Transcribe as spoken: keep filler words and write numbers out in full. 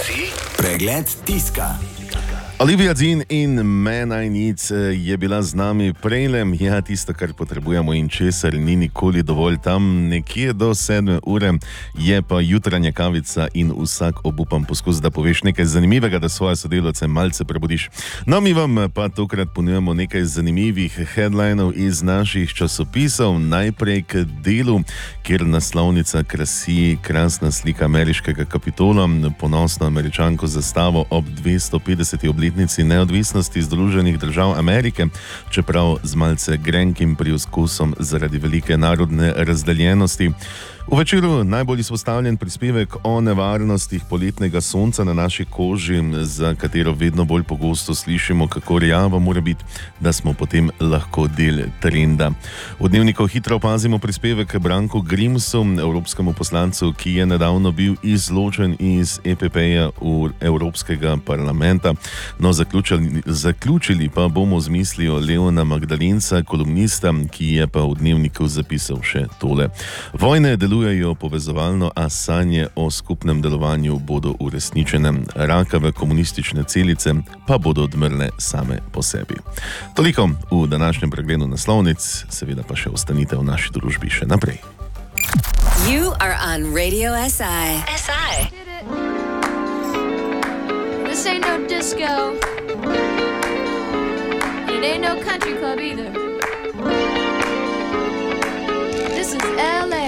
si pregled tiska. Olivia Dean in Man I Need je bila z nami prejle, ja, tisto, kar potrebujemo in česar ni nikoli dovolj. Tam nekje do sedme ure je pa jutranja kavica in vsak obupam poskus, da poveš nekaj zanimivega, da svoje sodelavce malce prebudiš. No, mi vam pa tokrat ponujemo nekaj zanimivih headlinov iz naših časopisov. Najprej k delu, kjer naslovnica krasi krasna slika ameriškega kapitola, ponosno američanko zastavo ob dvesto petdeseti obletnici neodvisnosti Združenih držav Amerike, čeprav z malce grenkim priuskusom zaradi velike narodne razdeljenosti. V večeru najbolj izpostavljen prispevek o nevarnostih poletnega sonca na naši koži, za katero vedno bolj pogosto slišimo, kako rjava mora biti, da smo potem lahko del trenda. V Dnevniku hitro opazimo prispevek Branku Grimsu, evropskemu poslancu, ki je nedavno bil izločen iz E P P-ja v Evropskega parlamenta. No, zaključili, zaključili pa bomo z mislijo Leona Magdalenca, kolumnista, ki je pa v Dnevniku zapisal še tole. Vojne delujejo povezovalno, a sanje o skupnem delovanju bodo uresničene. Rakave komunistične celice pa bodo odmrle same po sebi. Toliko v današnjem pregledu naslovnic, seveda pa še ostanite v naši družbi še naprej. You are on Radio S I. S I. This ain't no disco. It ain't no country club either. This is L A